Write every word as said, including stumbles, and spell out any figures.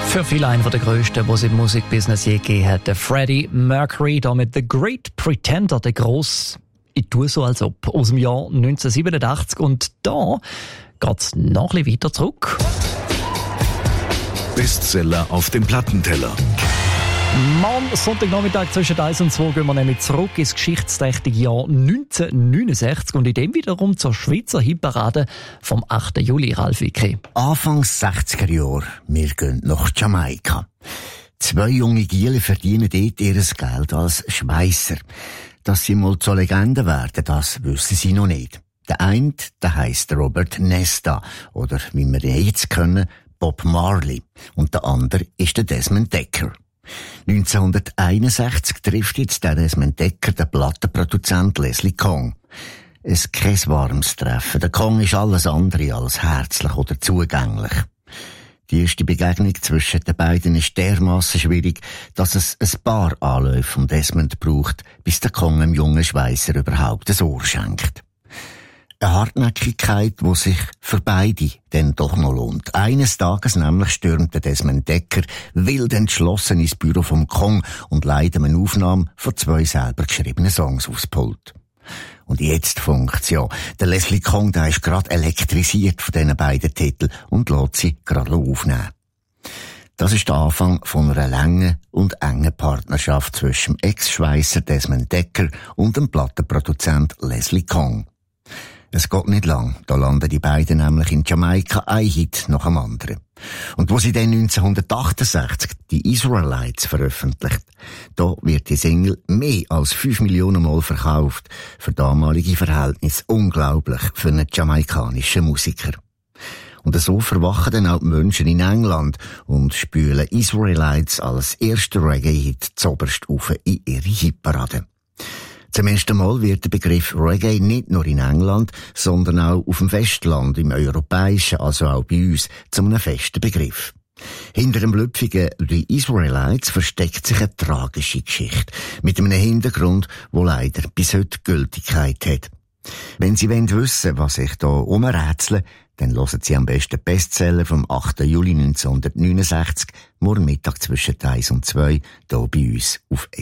Für viele einer der grössten, die es im Musikbusiness je gegeben hat. Der Freddie Mercury, da mit The Great Pretender, der gross, ich tue so als ob, aus dem Jahr neunzehnhundertsiebenundachtzig. Und da geht's noch ein bisschen weiter zurück. Bestseller auf dem Plattenteller. Mann, Sonntagnachmittag zwischen eins und zwei gehen wir nämlich zurück ins geschichtsträchtige Jahr neunzehnhundertneunundsechzig und in dem wiederum zur Schweizer Hitparade vom achten Juli, Ralf Wicki. Anfangs sechziger Jahre, wir gehen nach Jamaika. Zwei junge Giele verdienen dort ihr Geld als Schweisser. Dass sie mal zur Legende werden, das wissen sie noch nicht. Der eine, der heisst Robert Nesta, oder wie wir ihn jetzt kennen, Bob Marley. Und der andere ist der Desmond Dekker. neunzehnhunderteinundsechzig trifft jetzt der Desmond Dekker den Plattenproduzent Leslie Kong. Es kein warmes Treffen. Der Kong ist alles andere als herzlich oder zugänglich. Die erste Begegnung zwischen den beiden ist dermassen schwierig, dass es ein paar Anläufe vom Desmond braucht, bis der Kong dem jungen Schweisser überhaupt ein Ohr schenkt. Eine Hartnäckigkeit, die sich für beide dann doch noch lohnt. Eines Tages nämlich stürmt der Desmond Dekker wild entschlossen ins Büro vom Kong und leitet ihm eine Aufnahme von zwei selber geschriebenen Songs aufs Pult. Und jetzt funkt's ja. Der Leslie Kong, der ist gerade elektrisiert von diesen beiden Titeln und lässt sie gerade aufnehmen. Das ist der Anfang von einer langen und engen Partnerschaft zwischen dem Ex-Schweisser Desmond Dekker und dem Plattenproduzent Leslie Kong. Es geht nicht lang, da landen die beiden nämlich in Jamaika ein Hit nach dem anderen. Und wo sie dann neunzehnhundertachtundsechzig die Israelites veröffentlicht, da wird die Single mehr als fünf Millionen Mal verkauft. Für damalige Verhältnisse unglaublich für einen jamaikanischen Musiker. Und so verwachen dann auch die Menschen in England und spülen Israelites als erster Reggae-Hit zoberst auf in ihre Hitparade. Zum ersten Mal wird der Begriff Reggae nicht nur in England, sondern auch auf dem Festland, im europäischen, also auch bei uns, zu einem festen Begriff. Hinter dem blüpfigen The Israelites versteckt sich eine tragische Geschichte, mit einem Hintergrund, wo leider bis heute Gültigkeit hat. Wenn Sie wissen wollen, was ich da umrätsle, dann hören Sie am besten Bestseller vom achten Juli neunzehnhundertneunundsechzig, morgen Mittag zwischen eins und zwei, hier bei uns auf